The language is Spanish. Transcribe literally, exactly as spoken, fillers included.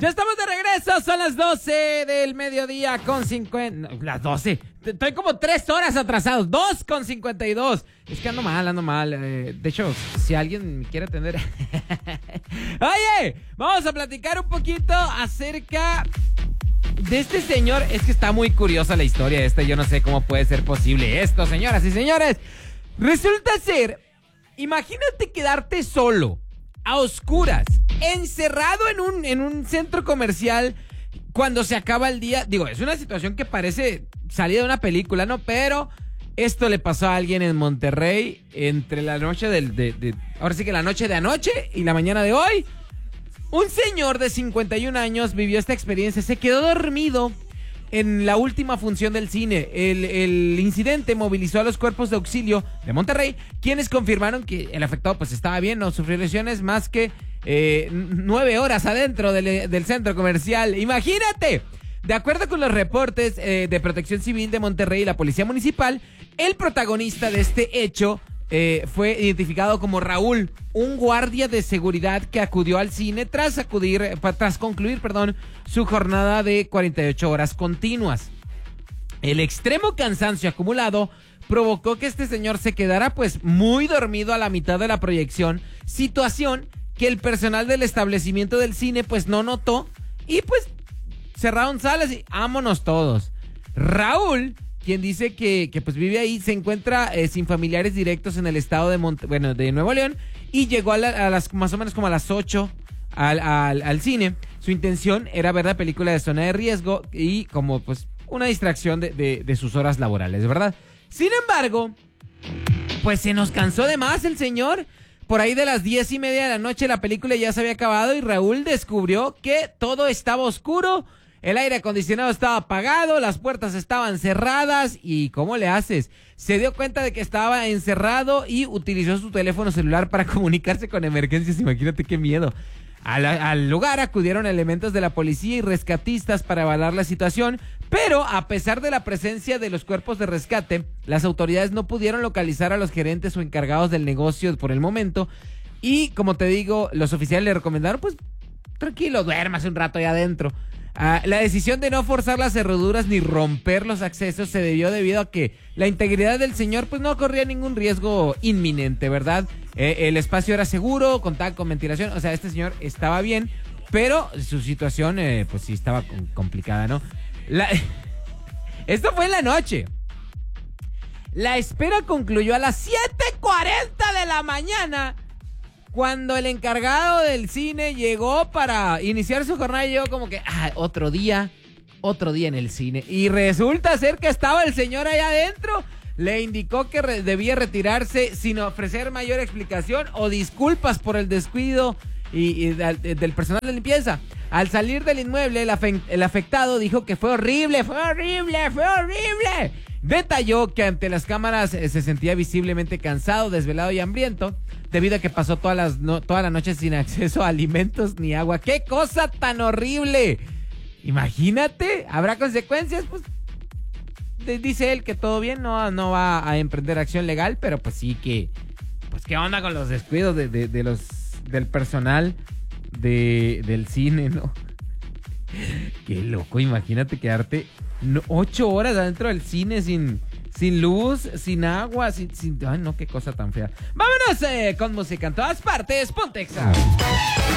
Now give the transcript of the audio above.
Ya estamos de regreso, son las doce del mediodía con cincuenta... No, las doce. Estoy como tres horas atrasado, dos con cincuenta y dos. Es que ando mal, ando mal. Eh, de hecho, si alguien me quiere atender... Oye, vamos a platicar un poquito acerca de este señor. Es que está muy curiosa la historia esta. Yo no sé cómo puede ser posible esto, señoras y señores. Resulta ser, imagínate quedarte solo, a oscuras, encerrado en un, en un centro comercial cuando se acaba el día. Digo, es una situación que parece salida de una película, ¿no? Pero esto le pasó a alguien en Monterrey entre la noche del... De, de, ahora sí que la noche de anoche y la mañana de hoy. Un señor de cincuenta y un años vivió esta experiencia. Se quedó dormido en la última función del cine. El, el incidente movilizó a los cuerpos de auxilio de Monterrey, quienes confirmaron que el afectado pues estaba bien, no sufrió lesiones más que eh, nueve horas adentro del, del centro comercial. ¡Imagínate! De acuerdo con los reportes eh, de Protección Civil de Monterrey y la Policía Municipal, el protagonista de este hecho eh, fue identificado como Raúl, un guardia de seguridad que acudió al cine tras acudir, eh, tras concluir, perdón, su jornada de cuarenta y ocho horas continuas. El extremo cansancio acumulado provocó que este señor se quedara pues muy dormido a la mitad de la proyección, situación que el personal del establecimiento del cine pues no notó y pues cerraron salas y vámonos todos. Raúl, quien dice que, que pues vive ahí, se encuentra eh, sin familiares directos en el estado de Mont- bueno, de Nuevo León y llegó a, la, a las más o menos como a las ocho al, al, al cine. Su intención era ver la película de Zona de Riesgo y como pues una distracción de, de, de sus horas laborales, ¿verdad? Sin embargo, pues se nos cansó de más el señor. Por ahí de las diez y media de la noche la película ya se había acabado y Raúl descubrió que todo estaba oscuro. El aire acondicionado estaba apagado, las puertas estaban cerradas y ¿cómo le haces? Se dio cuenta de que estaba encerrado y utilizó su teléfono celular para comunicarse con emergencias. Imagínate qué miedo. Al, al lugar acudieron elementos de la policía y rescatistas para evaluar la situación, pero a pesar de la presencia de los cuerpos de rescate, las autoridades no pudieron localizar a los gerentes o encargados del negocio por el momento. Y como te digo, los oficiales le recomendaron, pues tranquilo, duérmase un rato ahí adentro. Uh, la decisión de no forzar las cerraduras ni romper los accesos se debió debido a que la integridad del señor pues no corría ningún riesgo inminente, ¿verdad? Eh, el espacio era seguro, contaba con ventilación, o sea, este señor estaba bien, pero su situación eh, pues sí estaba con- complicada, ¿no? La... Esto fue en la noche. La espera concluyó a las siete cuarenta de la mañana. Cuando el encargado del cine llegó para iniciar su jornada, llegó como que, ah, otro día, otro día en el cine. Y resulta ser que estaba el señor allá adentro. Le indicó que re- debía retirarse sin ofrecer mayor explicación o disculpas por el descuido y, y de, del personal de limpieza. Al salir del inmueble, el, afe- el afectado dijo que fue horrible, fue horrible, fue horrible. Detalló que ante las cámaras eh, se sentía visiblemente cansado, desvelado y hambriento, debido a que pasó todas las no, toda la noche sin acceso a alimentos ni agua. ¡Qué cosa tan horrible! Imagínate, ¿habrá consecuencias? Pues de, dice él que todo bien, no, no va a emprender acción legal, pero pues sí que, pues qué onda con los descuidos de, de, de los del personal de, del cine, ¿no? Qué loco, imagínate quedarte no, ocho horas adentro del cine sin, sin luz, sin agua, sin, sin... Ay, no, qué cosa tan fea. Vámonos eh, con música en todas partes, Ponte Exa.